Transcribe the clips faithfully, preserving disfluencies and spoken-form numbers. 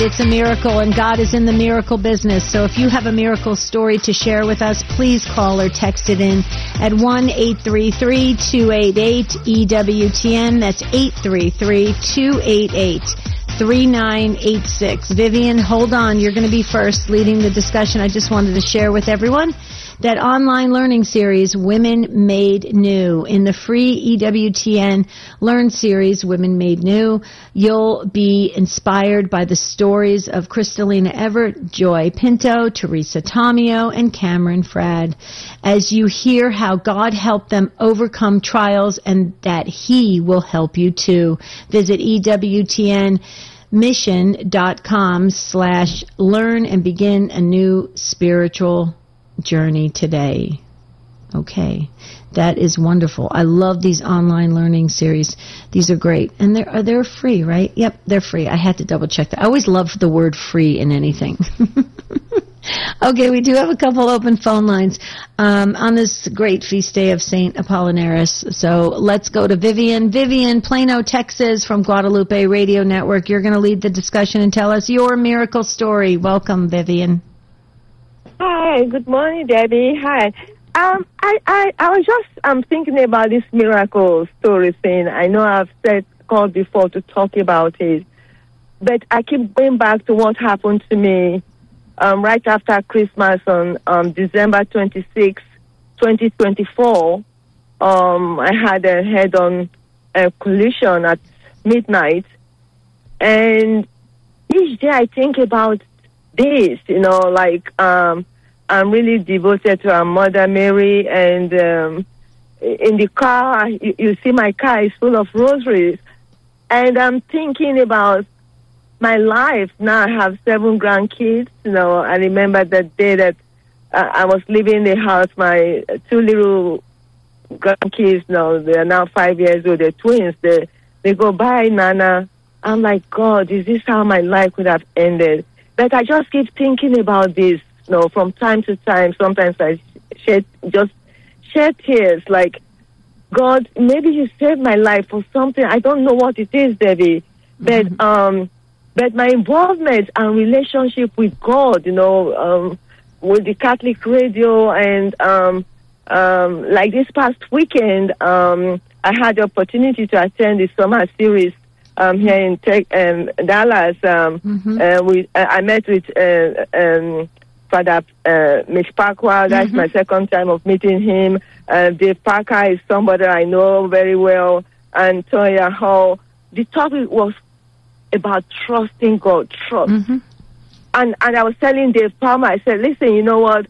It's a miracle, and God is in the miracle business. So if you have a miracle story to share with us, please call or text it in at one eight three three, two eight eight, E W T N. That's eight three three, two eight eight, three nine eight six. Vivian, hold on. You're going to be first leading the discussion. I just wanted to share with everyone that online learning series, Women Made New. In the free E W T N Learn series, Women Made New, you'll be inspired by the stories of Kristalina Everett, Joy Pinto, Teresa Tomeo, and Cameron Frad, as you hear how God helped them overcome trials and that He will help you too. Visit E W T N mission.com slash learn and begin a new spiritual journey today. Okay, that is wonderful. I love these online learning series. These are great, and they're they're free, right? Yep, they're free. I had to double check that. I always love the word free in anything. Okay, we do have a couple open phone lines um, on this great feast day of Saint Apollinaris. So let's go to Vivian. Vivian, Plano, Texas, from Guadalupe Radio Network. You're going to lead the discussion and tell us your miracle story. Welcome, Vivian. Hi, good morning, Debbie. Hi. Um, I, I, I was just um, thinking about this miracle story thing. I know I've said called before to talk about it, but I keep going back to what happened to me um, right after Christmas on um, December twenty-sixth, twenty twenty-four. Um, I had a head-on uh, collision at midnight, and each day I think about this, you know, like um, I'm really devoted to our Mother Mary, and um, in the car, you, you see my car is full of rosaries, and I'm thinking about my life. Now I have seven grandkids, you know. I remember the day that uh, I was leaving the house, my two little grandkids, you know, they are now five years old, they're twins, they, they go, bye, Nana. I'm like, God, is this how my life could have ended? But I just keep thinking about this, you know, from time to time. Sometimes I shed, just shed tears, like, God, maybe you saved my life for something. I don't know what it is, Debbie. But, mm-hmm. um, but my involvement and relationship with God, you know, um, with the Catholic radio, and um, um, like this past weekend, um, I had the opportunity to attend the summer series Um, here in Te- um, Dallas. Um, mm-hmm. uh, we, uh, I met with uh, um, Father uh, Mitch Parker. That's mm-hmm. my second time of meeting him. Uh, Dave Parker is somebody I know very well. And Toya Hall. The topic was about trusting God, trust. Mm-hmm. And, and I was telling Dave Palmer, I said, listen, you know what?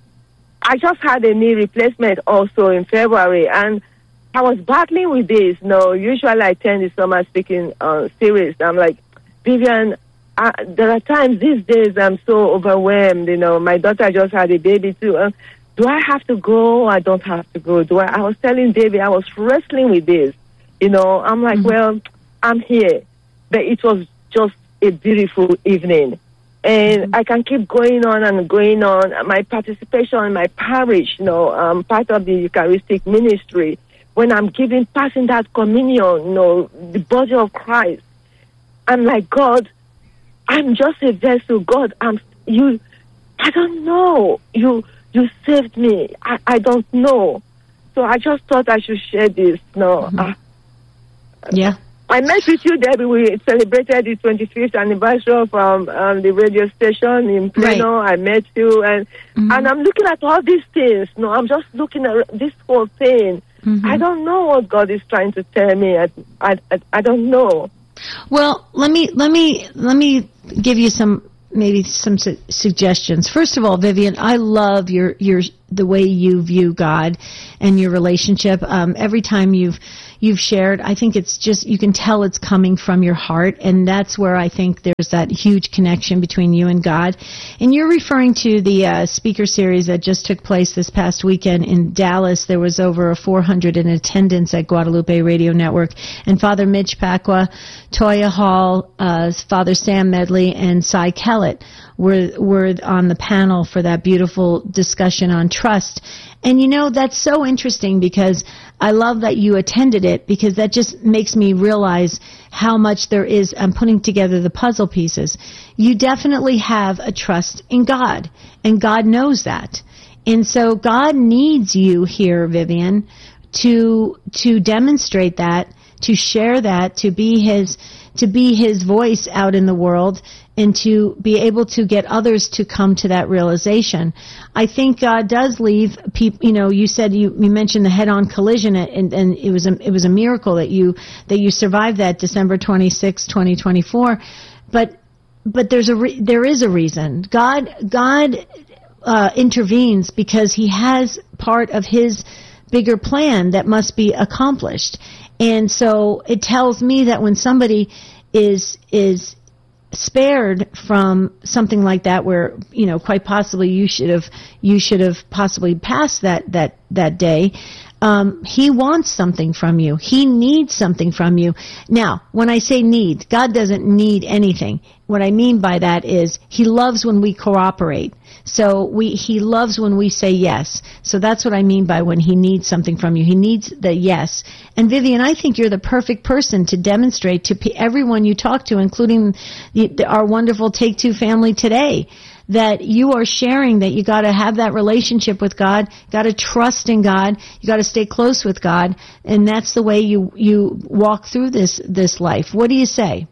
I just had a knee replacement also in February, and I was battling with this. No, usually I attend the summer speaking uh, series. I'm like, Vivian, uh, there are times these days I'm so overwhelmed. You know, my daughter just had a baby too. Uh, do I have to go or I don't have to go? Do I? I was telling David, I was wrestling with this. You know, I'm like, mm-hmm. well, I'm here. But it was just a beautiful evening. And mm-hmm. I can keep going on and going on. My participation in my parish, you know, I'm part of the Eucharistic ministry. When I'm giving, passing that communion, you know, the body of Christ, I'm like, God, I'm just a vessel. God, I'm you. I don't know. You you saved me. I, I don't know. So I just thought I should share this. No. Mm-hmm. Uh, yeah. I met with you, Debbie. We celebrated the twenty-fifth anniversary of um, um, the radio station in Plano. Right. I met you, and mm-hmm. and I'm looking at all these things. No, I'm just looking at this whole thing. Mm-hmm. I don't know what God is trying to tell me. I, I, I, I don't know. Well, let me let me let me give you some maybe some su- suggestions. First of all, Vivian, I love your your the way you view God and your relationship. Um, every time you've you've shared, I think it's just, you can tell it's coming from your heart, and that's where I think there's that huge connection between you and God. And you're referring to the uh, speaker series that just took place this past weekend in Dallas. There was over four hundred in attendance at Guadalupe Radio Network, and Father Mitch Pacwa, Toya Hall, uh, Father Sam Medley, and Cy Kellett were were on the panel for that beautiful discussion on trust. And you know, that's so interesting because I love that you attended it, because that just makes me realize how much there is. I'm putting together the puzzle pieces. You definitely have a trust in God, and God knows that. And so God needs you here, Vivian, to to demonstrate that, to share that, to be his to be his voice out in the world, and to be able to get others to come to that realization. I think God does leave people. You know, you said you, you mentioned the head-on collision, and, and it was a it was a miracle that you that you survived that December twenty-sixth, twenty twenty-four. But but there's a re- there is a reason. God God uh, intervenes because He has part of His bigger plan that must be accomplished. And so it tells me that when somebody is is spared from something like that, where, you know, quite possibly you should have you should have possibly passed that that that day, um, He wants something from you. He needs something from you. Now, when I say need, God doesn't need anything. What I mean by that is He loves when we cooperate. So we, He loves when we say yes. So that's what I mean by when He needs something from you. He needs the yes. And Vivian, I think you're the perfect person to demonstrate to everyone you talk to, including the, the, our wonderful Take Two family today, that you are sharing that you got to have that relationship with God, got to trust in God, you got to stay close with God, and that's the way you you walk through this this life. What do you say?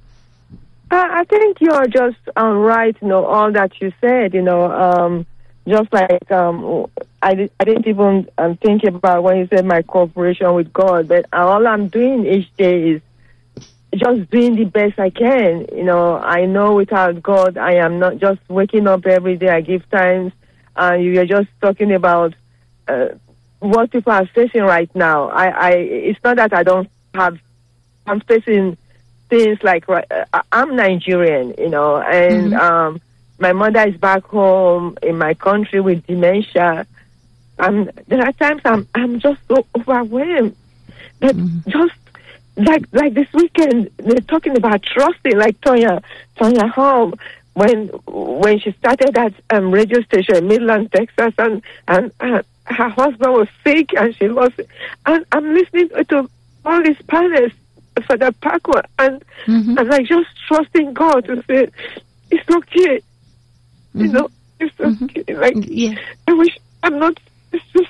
Uh, I think you're just um, right, you know, all that you said, you know, um, just like um, I, di- I didn't even um, think about when you said my cooperation with God, but all I'm doing each day is just doing the best I can. You know, I know without God, I am not just waking up every day. I give thanks. Uh, you were just talking about uh, what people are facing right now. I, I, it's not that I don't have, I'm facing things like, uh, I'm Nigerian, you know, and mm-hmm. um, my mother is back home in my country with dementia. Um, there are times I'm, I'm just so overwhelmed. But mm-hmm. just like like this weekend, they're talking about trusting, like Tonya, Tonya Hall, when when she started that um, radio station in Midland, Texas, and, and uh, her husband was sick and she lost it. And I'm listening to all these panels for the Paco, and mm-hmm. and like just trusting God to say, it's okay. Mm-hmm. You know, it's okay. Mm-hmm. Like, yeah. I wish I'm not, it's just.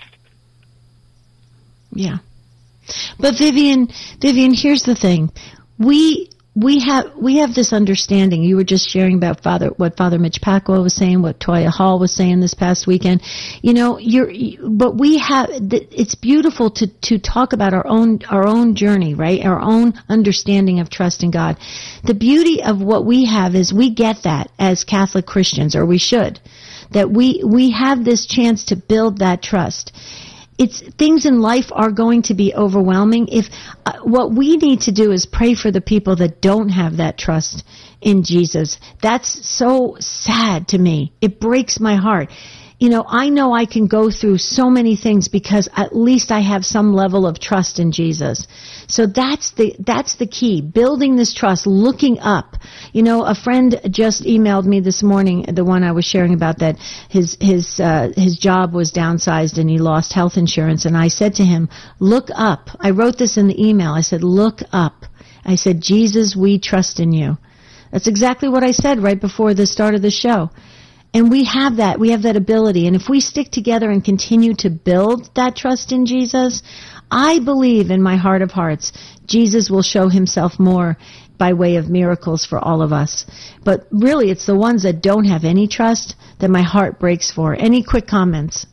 Yeah. But Vivian, Vivian, here's the thing. We we have we have this understanding. You were just sharing about Father what Father Mitch Pacwa was saying, what Toya Hall was saying this past weekend. You know, you're but we have it's beautiful to to talk about our own our own journey, right? Our own understanding of trust in God. The beauty of what we have is we get that as Catholic Christians, or we should. That we we have this chance to build that trust. It's things in life are going to be overwhelming. If uh, what we need to do is pray for the people that don't have that trust in Jesus. That's so sad to me. It breaks my heart. You know, I know I can go through so many things because at least I have some level of trust in Jesus. So that's the that's the key, building this trust, looking up. You know, a friend just emailed me this morning, the one I was sharing about, that his his uh, his job was downsized and he lost health insurance. And I said to him, look up. I wrote this in the email. I said, look up. I said, Jesus, we trust in you. That's exactly what I said right before the start of the show. And we have that. We have that ability. And if we stick together and continue to build that trust in Jesus, I believe in my heart of hearts, Jesus will show himself more by way of miracles for all of us. But really, it's the ones that don't have any trust that my heart breaks for. Any quick comments?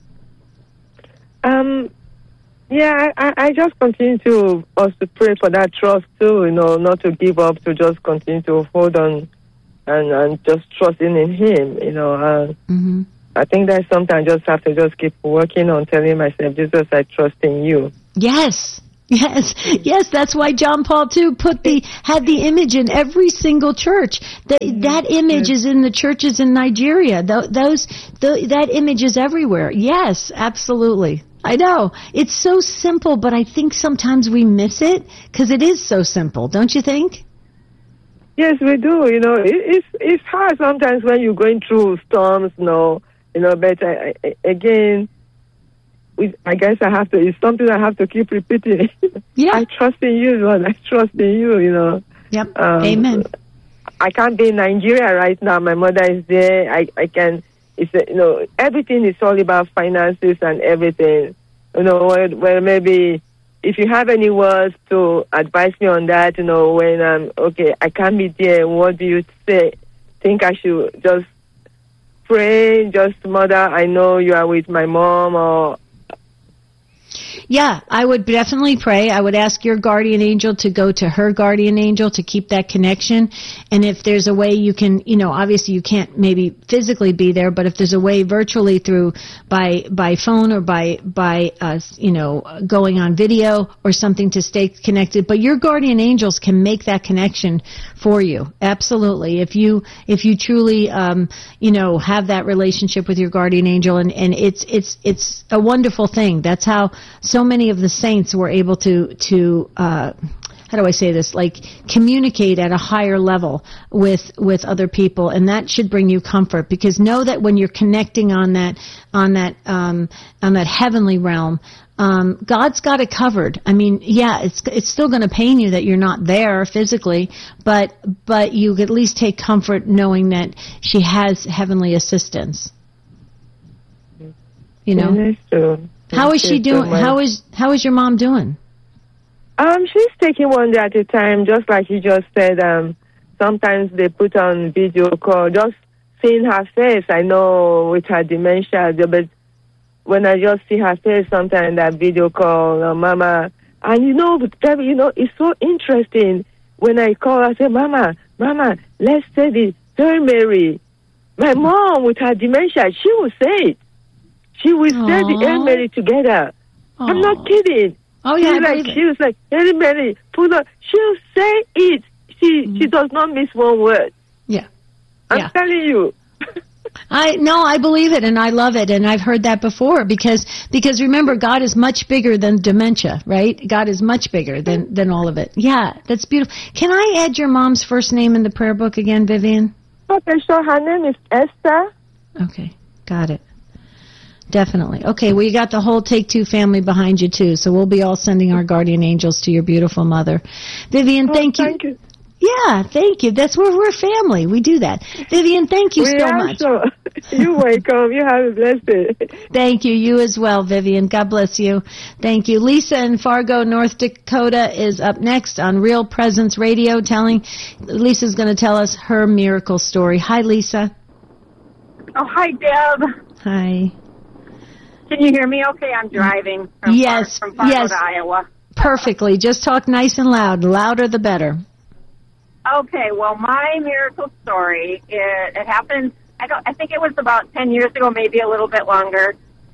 Um, yeah, I, I just continue to also pray for that trust too, you know, not to give up, to just continue to hold on. And, and just trusting in him, you know. Uh, mm-hmm. I think that sometimes I just have to just keep working on telling myself, Jesus, I trust in you. Yes, yes, yes. That's why John Paul the Second put the had the image in every single church. That that image yes. is in the churches in Nigeria. Th- those the, that image is everywhere. Yes, absolutely. I know it's so simple, but I think sometimes we miss it because it is so simple. Don't you think? Yes, we do. You know, it, it's it's hard sometimes when you're going through storms. You know, you know. But I, I, again, we, I guess I have to. It's something I have to keep repeating. Yeah. I trust in you, Lord. I trust in you. You know. Yep. Um, Amen. I can't be in Nigeria right now. My mother is there. I I can. It's a, you know, everything is all about finances and everything. You know, where, where maybe. If you have any words to advise me on that, you know, when I'm, okay, I can't be there, what do you say? Think I should just pray, just, Mother, I know you are with my mom, or... Yeah, I would definitely pray. I would ask your guardian angel to go to her guardian angel to keep that connection. And if there's a way you can, you know, obviously you can't maybe physically be there, but if there's a way virtually through by by phone or by by uh, you know, going on video or something to stay connected. But your guardian angels can make that connection for you. Absolutely. If you if you truly um, you know, have that relationship with your guardian angel, and and it's it's it's a wonderful thing. That's how so many of the saints were able to, to uh, how do I say this, like communicate at a higher level with with other people, and that should bring you comfort, because know that when you're connecting on that on that um, on that heavenly realm, um, God's got it covered. I mean, yeah, it's it's still going to pain you that you're not there physically, but but you at least take comfort knowing that she has heavenly assistance. You know. Yeah, that's true. How is she doing? How is how is your mom doing? Um, she's taking one day at a time, just like you just said. Um, sometimes they put on video call, just seeing her face. I know with her dementia, but when I just see her face, sometimes that video call, uh, Mama, and you know, Debbie, you know, it's so interesting. When I call, I say, Mama, Mama, let's say the Hail Mary. My mom with her dementia, she will say it. She will say the Hail Mary together. Aww. I'm not kidding. Oh yeah, she like she was like Hail Mary. Put on. She'll say it. She mm-hmm. she does not miss one word. Yeah, I'm yeah. telling you. I no, I believe it, and I love it, and I've heard that before, because because remember, God is much bigger than dementia, right? God is much bigger than than all of it. Yeah, that's beautiful. Can I add your mom's first name in the prayer book again, Vivian? Okay, so her name is Esther. Okay, got it. Definitely. Okay, well, you got the whole Take Two family behind you, too, so we'll be all sending our guardian angels to your beautiful mother. Vivian, oh, thank you. Thank you. Yeah, thank you. That's where we're family. We do that. Vivian, thank you we so are much. So. You're welcome. You have a blessed day. Thank you. You as well, Vivian. God bless you. Thank you. Lisa in Fargo, North Dakota is up next on Real Presence Radio. Telling Lisa's going to tell us her miracle story. Hi, Lisa. Oh, hi, Deb. Hi. Can you hear me okay? I'm driving from, yes, Far, from Fargo yes. to Iowa. Perfectly. Just talk nice and loud. The louder, the better. Okay, well, my miracle story, it, it happened, I don't. I think it was about ten years ago, maybe a little bit longer.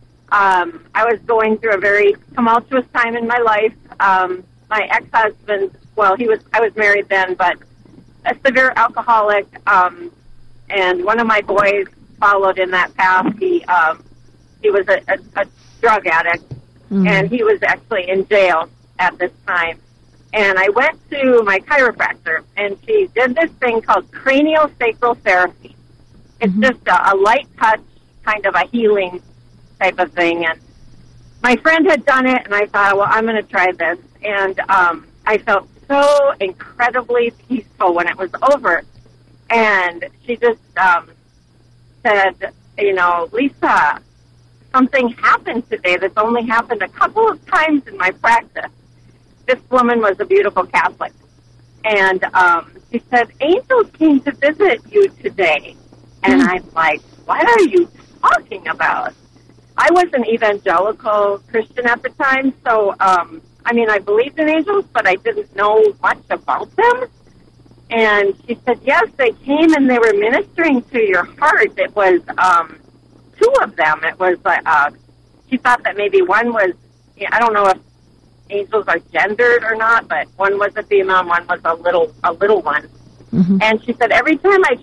Um, I was going through a very tumultuous time in my life. Um, my ex-husband, well, he was. I was married then, but a severe alcoholic, um, and one of my boys followed in that path. He um, he was a, a, a drug addict, mm-hmm. and he was actually in jail at this time. And I went to my chiropractor, and she did this thing called craniosacral therapy. It's mm-hmm. just a, a light touch, kind of a healing type of thing. And my friend had done it, and I thought, well, I'm going to try this. And um, I felt so incredibly peaceful when it was over. And she just um, said, you know, Lisa, something happened today that's only happened a couple of times in my practice. This woman was a beautiful Catholic. And um, she said, angels came to visit you today. And mm. I'm like, what are you talking about? I was an evangelical Christian at the time, so, um, I mean, I believed in angels, but I didn't know much about them. And she said, yes, they came and they were ministering to your heart. It was um, two of them. It was, uh, she thought that maybe one was, I don't know if angels are gendered or not, but one was a female and one was a little a little one. Mm-hmm. And she said, every time I